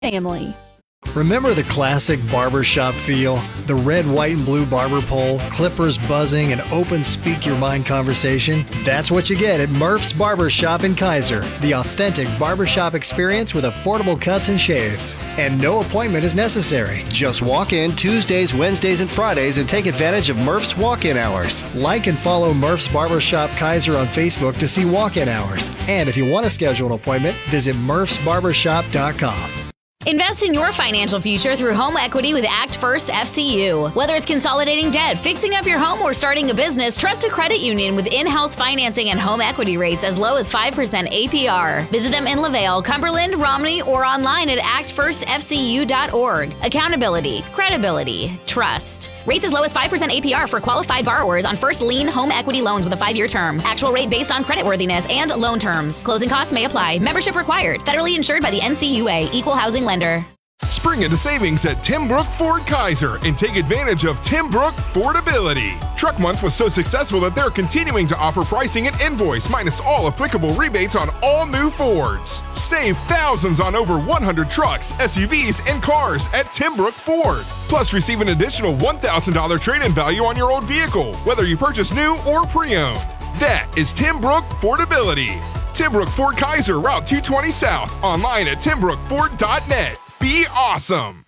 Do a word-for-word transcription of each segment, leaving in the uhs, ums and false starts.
family. Remember the classic barbershop feel? The red, white, and blue barber pole, clippers buzzing, and open speak your mind conversation? That's what you get at Murph's Barbershop in Kaiser. The authentic barbershop experience with affordable cuts and shaves. And no appointment is necessary. Just walk in Tuesdays, Wednesdays, and Fridays and take advantage of Murph's walk-in hours. Like and follow Murph's Barbershop Kaiser on Facebook to see walk-in hours. And if you want to schedule an appointment, visit murphs barbershop dot com. Invest in your financial future through home equity with Act First F C U. Whether it's consolidating debt, fixing up your home, or starting a business, trust a credit union with in-house financing and home equity rates as low as five percent A P R. Visit them in LaVale, Cumberland, Romney, or online at act first f c u dot org. Accountability, credibility, trust. Rates as low as five percent A P R for qualified borrowers on first lien home equity loans with a five-year term. Actual rate based on creditworthiness and loan terms. Closing costs may apply. Membership required. Federally insured by the N C U A. Equal housing lender. Spring into savings at Tim Brook Ford Kaiser and take advantage of Tim Brook Fordability. Truck Month was so successful that they're continuing to offer pricing at invoice minus all applicable rebates on all new Fords. Save thousands on over one hundred trucks, S U Vs, and cars at Tim Brook Ford. Plus, receive an additional one thousand dollars trade-in value on your old vehicle, whether you purchase new or pre-owned. That is Tim Brook Fordability. Tim Brook Ford Kaiser, Route two twenty South. Online at tim brook ford dot net. Be awesome.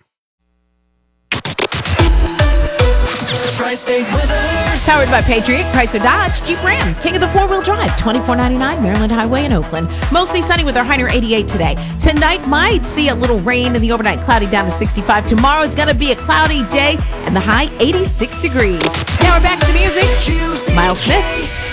Tri-State weather. Powered by Patriot, Chrysler Dodge, Jeep Ram, King of the four-wheel drive, twenty-four ninety-nine Maryland Highway in Oakland. Mostly sunny with our high near eighty-eight today. Tonight might see a little rain in the overnight, cloudy down to sixty-five. Tomorrow is going to be a cloudy day and the high eighty-six degrees. Now we're back to the music. Miles Smith.